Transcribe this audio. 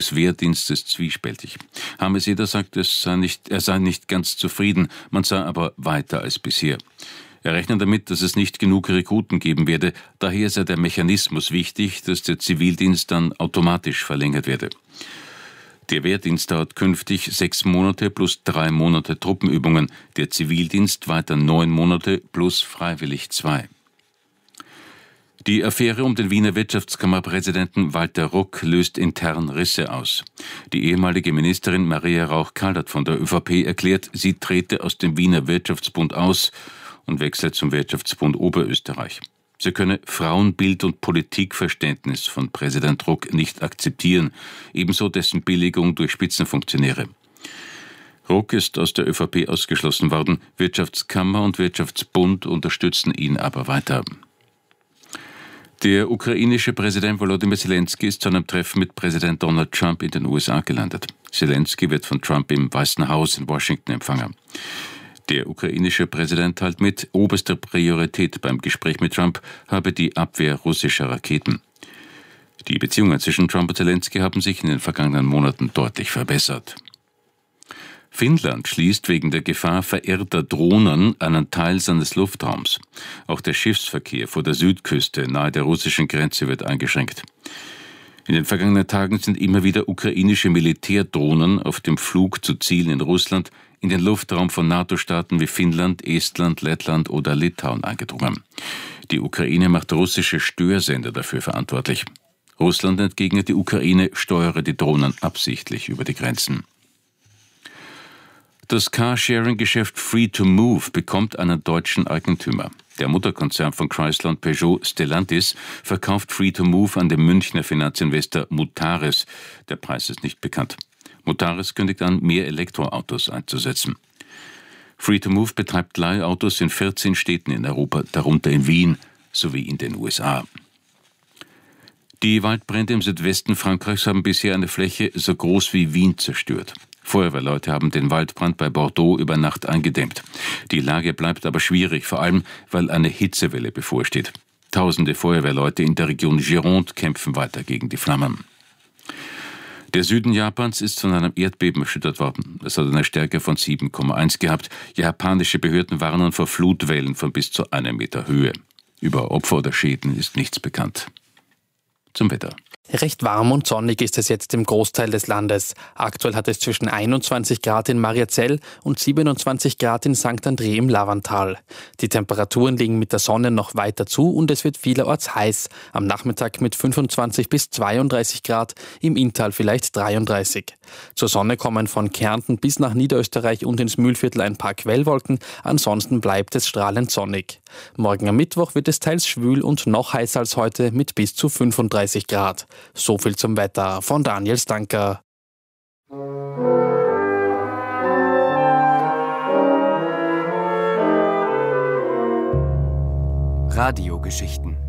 des Wehrdienstes zwiespältig. Hameseder sagt, er sei nicht ganz zufrieden, man sei aber weiter als bisher. Er rechnet damit, dass es nicht genug Rekruten geben werde, daher sei der Mechanismus wichtig, dass der Zivildienst dann automatisch verlängert werde. Der Wehrdienst dauert künftig 6 Monate plus 3 Monate Truppenübungen, der Zivildienst weiter 9 Monate plus freiwillig 2. Die Affäre um den Wiener Wirtschaftskammerpräsidenten Walter Ruck löst intern Risse aus. Die ehemalige Ministerin Maria Rauch-Kaldert von der ÖVP erklärt, sie trete aus dem Wiener Wirtschaftsbund aus und wechselt zum Wirtschaftsbund Oberösterreich. Sie könne Frauenbild und Politikverständnis von Präsident Ruck nicht akzeptieren, ebenso dessen Billigung durch Spitzenfunktionäre. Ruck ist aus der ÖVP ausgeschlossen worden, Wirtschaftskammer und Wirtschaftsbund unterstützen ihn aber weiter. Der ukrainische Präsident Volodymyr Zelensky ist zu einem Treffen mit Präsident Donald Trump in den USA gelandet. Zelensky wird von Trump im Weißen Haus in Washington empfangen. Der ukrainische Präsident teilt mit, oberster Priorität beim Gespräch mit Trump habe die Abwehr russischer Raketen. Die Beziehungen zwischen Trump und Zelensky haben sich in den vergangenen Monaten deutlich verbessert. Finnland schließt wegen der Gefahr verirrter Drohnen einen Teil seines Luftraums. Auch der Schiffsverkehr vor der Südküste nahe der russischen Grenze wird eingeschränkt. In den vergangenen Tagen sind immer wieder ukrainische Militärdrohnen auf dem Flug zu Zielen in Russland in den Luftraum von NATO-Staaten wie Finnland, Estland, Lettland oder Litauen eingedrungen. Die Ukraine macht russische Störsender dafür verantwortlich. Russland entgegnet, die Ukraine steuere die Drohnen absichtlich über die Grenzen. Das Carsharing-Geschäft Free2Move bekommt einen deutschen Eigentümer. Der Mutterkonzern von Chrysler und Peugeot, Stellantis, verkauft Free2Move an den Münchner Finanzinvestor Mutares. Der Preis ist nicht bekannt. Mutares kündigt an, mehr Elektroautos einzusetzen. Free2Move betreibt Leihautos in 14 Städten in Europa, darunter in Wien sowie in den USA. Die Waldbrände im Südwesten Frankreichs haben bisher eine Fläche so groß wie Wien zerstört. Feuerwehrleute haben den Waldbrand bei Bordeaux über Nacht eingedämmt. Die Lage bleibt aber schwierig, vor allem, weil eine Hitzewelle bevorsteht. Tausende Feuerwehrleute in der Region Gironde kämpfen weiter gegen die Flammen. Der Süden Japans ist von einem Erdbeben erschüttert worden. Es hat eine Stärke von 7,1 gehabt. Japanische Behörden warnen vor Flutwellen von bis zu 1 Meter Höhe. Über Opfer oder Schäden ist nichts bekannt. Zum Wetter. Recht warm und sonnig ist es jetzt im Großteil des Landes. Aktuell hat es zwischen 21 Grad in Mariazell und 27 Grad in St. André im Lavantal. Die Temperaturen liegen mit der Sonne noch weiter zu und es wird vielerorts heiß. Am Nachmittag mit 25 bis 32 Grad, im Inntal vielleicht 33. Zur Sonne kommen von Kärnten bis nach Niederösterreich und ins Mühlviertel ein paar Quellwolken, ansonsten bleibt es strahlend sonnig. Morgen am Mittwoch wird es teils schwül und noch heißer als heute mit bis zu 35 Grad. So viel zum Wetter von Daniel Stanker. Radiogeschichten